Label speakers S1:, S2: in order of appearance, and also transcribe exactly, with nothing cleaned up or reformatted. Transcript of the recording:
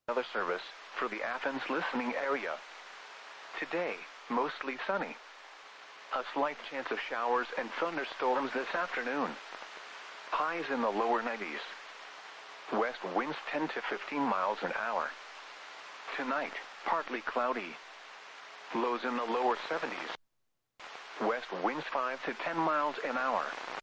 S1: Other service for the Athens listening area. Today, mostly sunny. A slight chance of showers and thunderstorms this afternoon. Highs in the lower nineties. West winds ten to fifteen miles an hour. Tonight, partly cloudy. Lows in the lower seventies. West winds five to ten miles an hour.